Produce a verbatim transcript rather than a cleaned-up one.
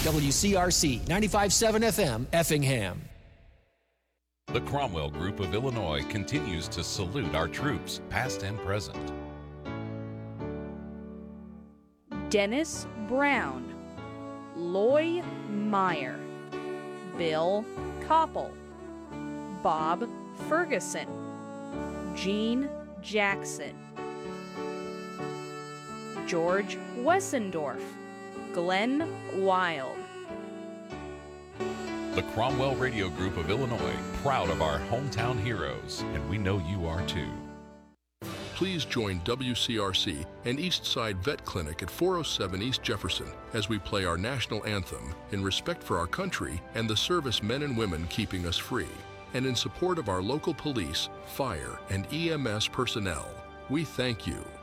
W C R C ninety-five point seven F M, Effingham. The Cromwell Group of Illinois continues to salute our troops, past and present. Dennis Brown, Loy Meyer, Bill Koppel, Bob Ferguson, Gene Jackson, George Wessendorf, Glenn Wild. The Cromwell Radio Group of Illinois, proud of our hometown heroes, and we know you are too. Please join W C R C and Eastside Vet Clinic at four oh seven East Jefferson as we play our national anthem in respect for our country and the service men and women keeping us free, and in support of our local police, fire, and E M S personnel. We thank you.